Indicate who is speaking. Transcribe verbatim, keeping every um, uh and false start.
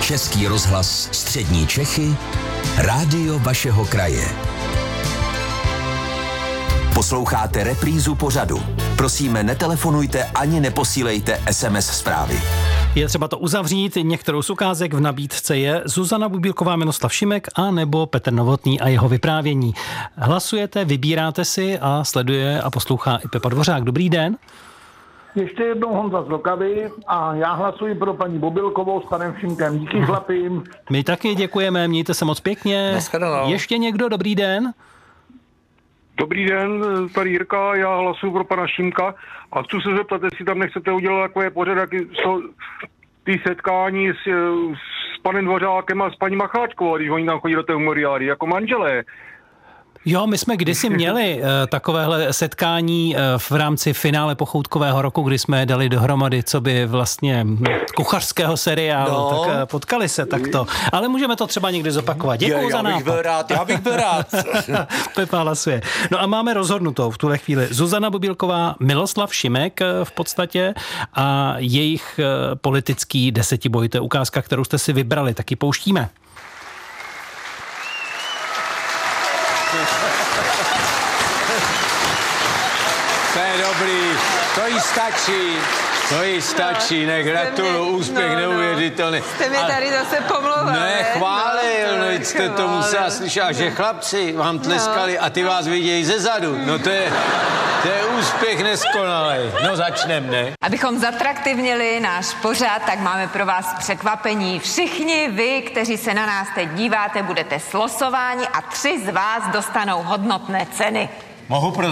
Speaker 1: Český rozhlas Střední Čechy, rádio vašeho kraje. Posloucháte reprízu pořadu. Prosíme, netelefonujte ani neposílejte es em es zprávy.
Speaker 2: Je třeba to uzavřít. Některou z ukázek v nabídce je Zuzana Bubílková, Miloslav Šimek a nebo Petr Novotný a jeho vyprávění. Hlasujete, vybíráte si a sleduje a poslouchá i Pepa Dvořák. Dobrý den.
Speaker 3: Ještě jednou Honza z Vltavy a já hlasuji pro paní Bubílkovou s panem Šimkem. Díky chlapím.
Speaker 2: My taky děkujeme, mějte se moc pěkně.
Speaker 4: Nashledanou.
Speaker 2: Ještě někdo? Dobrý den.
Speaker 5: Dobrý den, tady Jirka, já hlasuji pro pana Šimka a chci se zeptat, jestli tam nechcete udělat takové pořad, jak jsou ty setkání s, s panem Dvořákem a s paní Macháčkovou, když oni tam chodí do té humoriády, jako manželé.
Speaker 2: Jo, my jsme kdysi měli uh, takovéhle setkání uh, v rámci finále Pochoutkového roku, kdy jsme dali dohromady, co by vlastně kuchařského seriálu,
Speaker 4: no.
Speaker 2: tak uh, potkali se takto. Ale můžeme to třeba někdy zopakovat. Děkuju
Speaker 4: Je,
Speaker 2: za
Speaker 4: já bych
Speaker 2: nápad.
Speaker 4: byl rád, já bych byl rád.
Speaker 2: Pepa hlasuje. No a máme rozhodnutou v tuhle chvíli Zuzana Bubílková, Miloslav Šimek uh, v podstatě a jejich uh, politický desetiboj. To je ukázka, kterou jste si vybrali, taky pouštíme.
Speaker 6: To je dobrý, to jí stačí, to jí stačí, ne, gratuluju, úspěch
Speaker 7: no,
Speaker 6: neuvěřitelný.
Speaker 7: No. Jste mi tady zase pomlouval,
Speaker 6: ne? chválil, no, no jste to musela slyšet, a že chlapci vám tleskali no. a ty vás vidějí ze zadu, no to je, to je úspěch neskonalej. No začnem, ne?
Speaker 7: Abychom zatraktivnili náš pořad, tak máme pro vás překvapení. Všichni vy, kteří se na nás teď díváte, budete slosováni a tři z vás dostanou hodnotné ceny.
Speaker 6: Mohu pro